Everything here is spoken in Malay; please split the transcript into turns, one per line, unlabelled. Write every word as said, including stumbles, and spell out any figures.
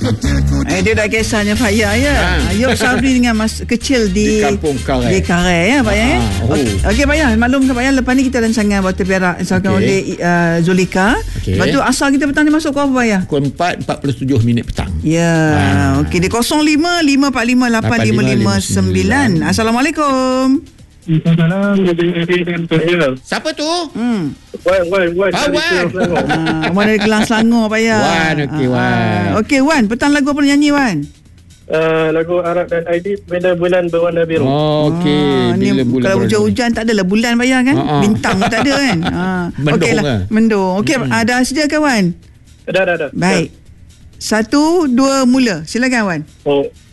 Eh, dia dah kisahnya Faya ya.
Ha.
Ayub Sabri dengan mas kecil di,
Di kampung Karai.
Di Karai ya Pak ya.
Ha. Oh.
Okey, okay, Pak ya, maklumkan Pak ya, lepas ni kita rancangan Botol Perak disahkan
Okey.
oleh uh, Zulika.
Okey.
Lepas tu asal kita petang ni masuk kau apa Pak ya?
Pukul empat empat puluh tujuh minit petang.
Ya,
Ha.
okey, di kosong lima lima empat lima lapan lima lima sembilan. Assalamualaikum.
Assalamualaikum.
Siapa tu?
Hmm.
Wan, Wan, Wan.
Ah, Wan.
Ah, Wan dari Kelang Selangor Pak ya.
Wan, okey, Wan.
Ah, okey Wan, petang lagu apa nak nyanyi Wan?
Uh, lagu Arab dan Aidit, Bila Bulan Berwarna Biru.
Oh, okey.
Ah, ni
Bila bulan
kalau
berwarna.
hujan-hujan tak adalah bulan Pak ya kan?
Ah, ah.
Bintang pun tak ada kan? Ah.
Mendung
Okey lah,
ke?
mendung. Okey,
Hmm.
ada sedia ke Wan?
Dah, dah, dah.
Baik. Satu, dua, mula. Silakan Wan.
Oh,